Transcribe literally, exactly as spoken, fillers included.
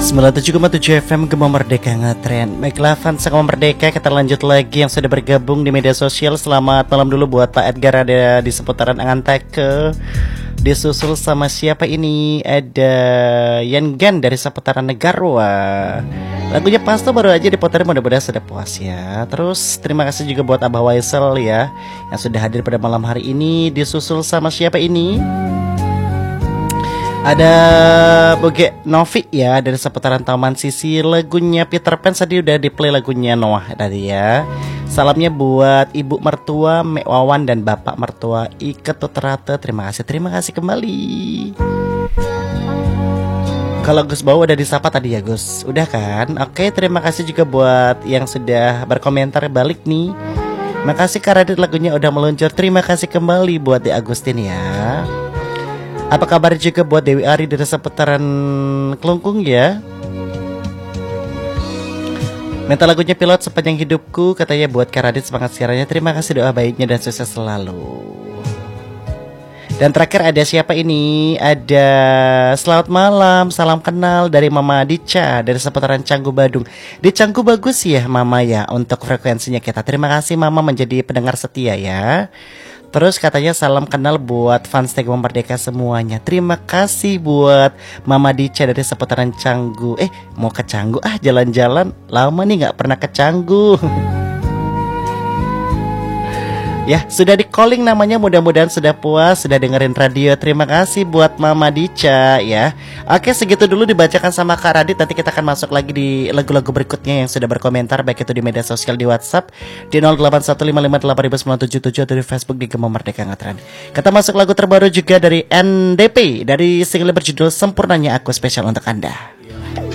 sembilan puluh tujuh koma tujuh F M Gema Merdeka ngetren. Baiklah fans Gema Merdeka, kita lanjut lagi yang sudah bergabung di media sosial. Selamat malam dulu buat Pak Edgar ada di seputaran Anganteke. Disusul sama siapa ini? Ada Yengen dari seputaran Negarwa. Lagunya Pasto baru aja diputarin, mudah-mudahan sudah puas ya. Terus terima kasih juga buat Abah Waisel ya yang sudah hadir pada malam hari ini. Disusul sama siapa ini? Ada Boge Novi ya dari seputaran Taman Sisi. Lagunya Peter Pan tadi udah di play lagunya Noah tadi ya. Salamnya buat ibu mertua Mek Wawan dan bapak mertua Ike Tutrate. Terima kasih, terima kasih kembali. Kalau Gus Bau udah disapa tadi ya Gus, udah kan? Oke, terima kasih juga buat yang sudah berkomentar balik nih. Makasih Kak Radit, lagunya udah meluncur. Terima kasih kembali buat Di Agustin ya. Apa kabar juga buat Dewi Ari dari seputaran Kelungkung ya. Minta lagunya Pilot Sepanjang Hidupku, katanya buat Kak Radit, semangat siarannya. Terima kasih doa baiknya dan sukses selalu. Dan terakhir ada siapa ini? Ada selamat malam, salam kenal dari Mama Dica dari seputaran Canggu Badung. Di Canggu bagus ya Mama ya untuk frekuensinya kita. Terima kasih Mama menjadi pendengar setia ya. Terus katanya salam kenal buat fans Gema Merdeka semuanya. Terima kasih buat Mama Dica dari seputaran Canggu. Eh mau ke Canggu ah jalan-jalan. Lama nih gak pernah ke Canggu. Ya sudah di calling namanya, mudah-mudahan sudah puas, sudah dengerin radio. Terima kasih buat Mama Dica ya. Oke segitu dulu dibacakan sama Kak Radit. Nanti kita akan masuk lagi di lagu-lagu berikutnya yang sudah berkomentar, baik itu di media sosial di WhatsApp di nol delapan satu lima lima delapan sembilan tujuh tujuh atau di Facebook di Gema Merdeka Ngetren. Kita masuk lagu terbaru juga dari N D P dari single berjudul Sempurnanya Aku, spesial untuk Anda.